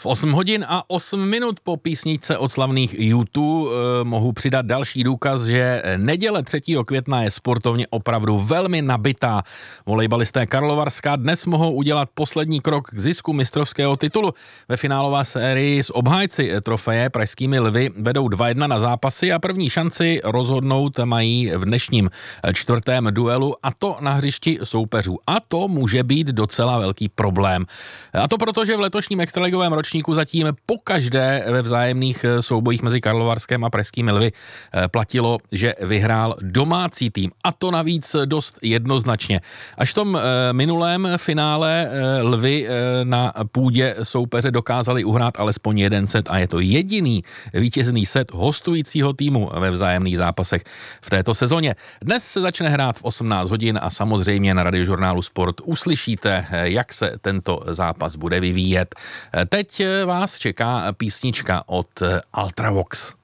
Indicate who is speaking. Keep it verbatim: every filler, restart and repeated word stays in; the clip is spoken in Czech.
Speaker 1: V osm hodin a osm minut po písničce od slavných U dva eh, mohu přidat další důkaz, že neděle třetího května je sportovně opravdu velmi nabitá. Volejbalisté Karlovarska dnes mohou udělat poslední krok k zisku mistrovského titulu. Ve finálové sérii s obhájci trofeje pražskými Lvy vedou dva jedna na zápasy a první šanci rozhodnout mají v dnešním čtvrtém duelu, a to na hřišti soupeřů. A to může být docela velký problém. A to proto, že v letošním extraligovém ročníku zatím pokaždé ve vzájemných soubojích mezi Karlovarskem a pražskými Lvy platilo, že vyhrál domácí tým. A to navíc dost jednoznačně. Až v tom minulém finále Lvy na půdě soupeře dokázali uhrát alespoň jeden set a je to jediný vítězný set hostujícího týmu ve vzájemných zápasech v této sezóně. Dnes se začne hrát v osmnáct hodin a samozřejmě na Radiožurnálu Sport uslyšíte, jak se tento zápas bude vyvíjet. Teď vás čeká písnička od Ultravox.